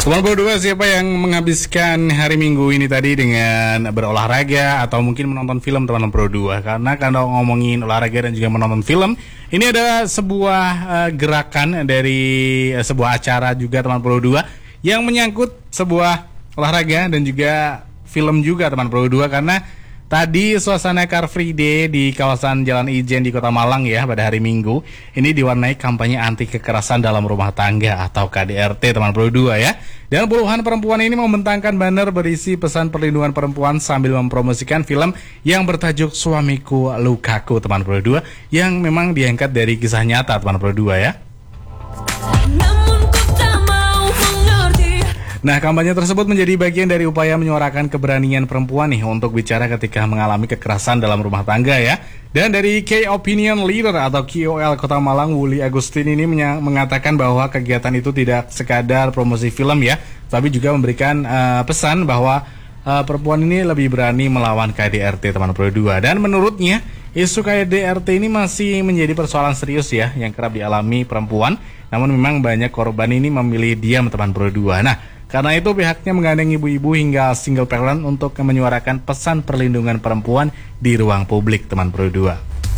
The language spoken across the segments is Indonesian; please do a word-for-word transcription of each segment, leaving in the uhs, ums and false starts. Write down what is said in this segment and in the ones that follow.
Teman Pro dua, siapa yang menghabiskan hari Minggu ini tadi dengan berolahraga atau mungkin menonton film teman Pro dua? Karena kalau ngomongin olahraga dan juga menonton film, ini ada sebuah uh, gerakan dari uh, sebuah acara juga teman Pro dua yang menyangkut sebuah olahraga dan juga film juga teman Pro dua, karena tadi suasana Car Free Day di kawasan Jalan Ijen di Kota Malang ya pada hari Minggu ini diwarnai kampanye anti kekerasan dalam rumah tangga atau K D R T teman Pro dua ya. Dan puluhan perempuan ini membentangkan banner berisi pesan perlindungan perempuan sambil mempromosikan film yang bertajuk Suamiku Lukaku teman Pro dua, yang memang diangkat dari kisah nyata teman Pro dua ya. Nah, kampanye tersebut menjadi bagian dari upaya menyuarakan keberanian perempuan nih untuk bicara ketika mengalami kekerasan dalam rumah tangga ya. Dan dari Key Opinion Leader atau K O L Kota Malang, Wuli Agustin ini mengatakan bahwa kegiatan itu tidak sekadar promosi film ya, tapi juga memberikan uh, pesan bahwa uh, perempuan ini lebih berani melawan K D R T teman Pro dua. Dan menurutnya isu K D R T ini masih menjadi persoalan serius ya yang kerap dialami perempuan. Namun memang banyak korban ini memilih diam teman Pro dua. Nah, karena itu pihaknya menggandeng ibu-ibu hingga single parent untuk menyuarakan pesan perlindungan perempuan di ruang publik teman Pro dua.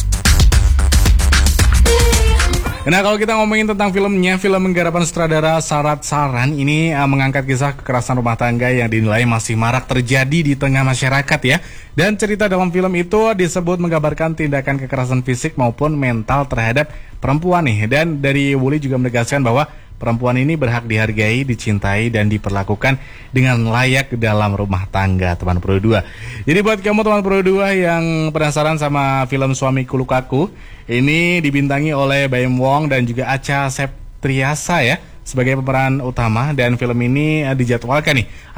Nah, kalau kita ngomongin tentang filmnya, film menggarapan sutradara Sarat Saran ini uh, mengangkat kisah kekerasan rumah tangga yang dinilai masih marak terjadi di tengah masyarakat ya. Dan cerita dalam film itu disebut menggambarkan tindakan kekerasan fisik maupun mental terhadap perempuan nih. Dan dari Wuli juga menegaskan bahwa perempuan ini berhak dihargai, dicintai, dan diperlakukan dengan layak dalam rumah tangga teman Pro dua. Jadi buat kamu teman Pro dua yang penasaran sama film Suamiku Lukaku, ini dibintangi oleh Baim Wong dan juga Acha Septriasa ya sebagai pemeran utama, dan film ini dijadwalkan nih